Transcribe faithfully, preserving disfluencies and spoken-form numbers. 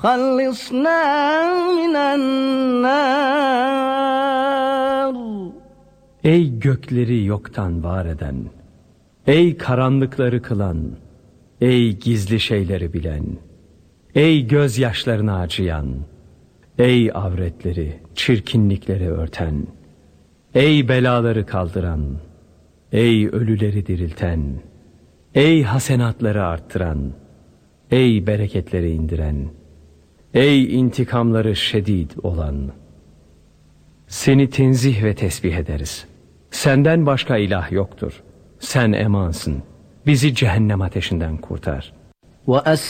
خلصنا من النار. Ey gökleri yoktan var eden, ey karanlıkları kılan, ey gizli şeyleri bilen, ey gözyaşlarını acıyan, ey avretleri, çirkinlikleri örten, ey belaları kaldıran, ey ölüleri dirilten, ey hasenatları arttıran, ey bereketleri indiren, ey intikamları şedid olan. Seni tenzih ve tesbih ederiz. Senden başka ilah yoktur. Sen emansın. Bizi cehennem ateşinden kurtar. وَأَسْرِ